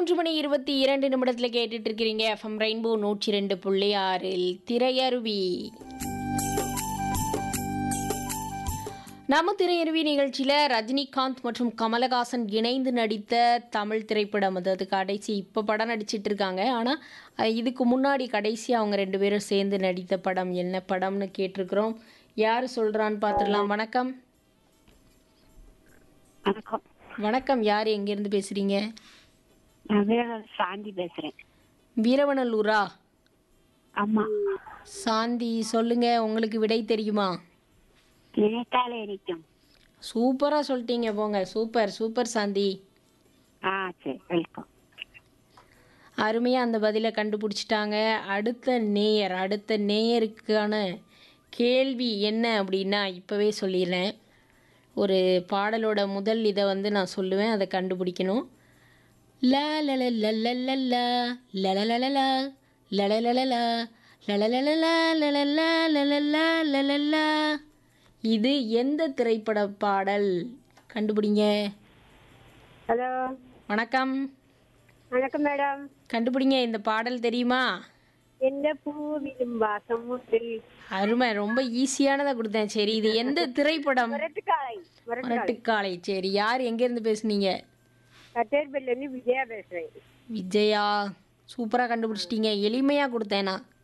3 மணி 22 நிமிடத்தில் கேட்டுட்டு இருக்கிறீங்க எஃப்எம் ரெயின்போ 102.6 திரையருவி. நம்ம திரையருவி நிகழ்ச்சியில் ரஜினிகாந்த் மற்றும் கமலஹாசன் இணைந்து நடித்த தமிழ் திரைப்படம், அதாவது கடைசி இப்போ படம் நடிச்சிட்டு இருக்காங்க. ஆனால் இதுக்கு முன்னாடி கடைசி அவங்க ரெண்டு பேரும் சேர்ந்து நடித்த படம் என்ன படம்னு கேட்டிருக்கிறோம். யார் சொல்கிறான்னு பார்த்துடலாம். வணக்கம். வணக்கம். வணக்கம். யார் எங்கேருந்து பேசுகிறீங்க? சாந்தி பேசுறேன். வீரவநல்லூரா? ஆமா. சாந்தி, சொல்லுங்க, உங்களுக்கு விடை தெரியுமா? நினைத்தாலே இனிக்கும். சூப்பரா சொல்லிட்டீங்க, போங்க. சூப்பர் சூப்பர் சாந்தி. சரி, வெல்கம். அருமையாக அந்த பதிலை கண்டுபிடிச்சிட்டாங்க. அடுத்த நேயருக்கான கேள்வி என்ன அப்படின்னா இப்போவே சொல்லிடுறேன். ஒரு பாடலோட முதல் இதை நான் சொல்லுவேன், அதை கண்டுபிடிக்கணும். லா லலலலலலா லலலலலா லலலலலா லலலலலா லலலலா லலலலா லலலலா. இது எந்த திரைப்பட பாடல்? கண்டுபிடிங்க. ஹலோ, வணக்கம். வணக்கம் மேடம். கண்டுபிடிங்க, இந்த பாடல் தெரியுமா? எந்த பூவிலும் வாசம் உண்டு. அருமை, ரொம்ப ஈஸியானதை கொடுத்தேன். சரி, இது எந்த திரைப்படம்? முரட்டுக்காலை. சரி, யார் எங்கேருந்து பேசுனீங்க? கட்டேர்பேட்ல இருந்து விஜயா பேசுறேன். விஜயா, சூப்பராக கண்டுபிடிச்சிட்டீங்க. எளிமையாக கொடுத்தேனா?